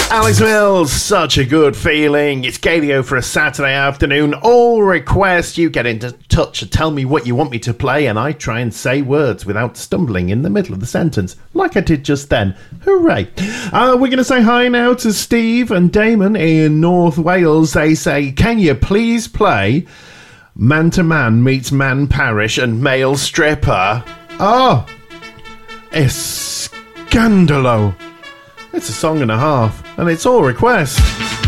Alex Mills, such a good feeling. It's Gaylio for a Saturday afternoon. All request you get into touch and tell me what you want me to play, and I try and say words without stumbling in the middle of the sentence, like I did just then. Hooray. We're going to say hi now to Steve and Damon in North Wales. They say, can you please play Man to Man Meets Man Parish and Male Stripper? Oh, Escandalo. It's a song and a half, and it's all request.